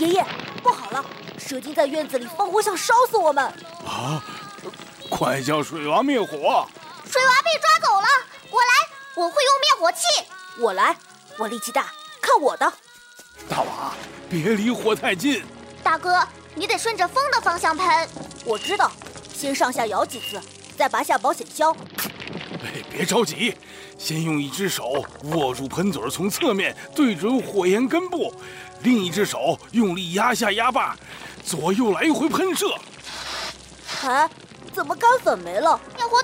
爷爷，不好了！蛇精在院子里放火，想烧死我们！ 啊！快叫水娃灭火！ 水娃被抓走了，我来，我会用灭火器。 我来，我力气大，看我的！ 大娃，别离火太近。 大哥，你得顺着风的方向喷。 我知道，先上下摇几次，再拔下保险销。 别着急，先用一只手握住喷嘴，从侧面对准火焰根部，另一只手用力压下压把，左右来回喷射。 怎么干粉没了？ 灭火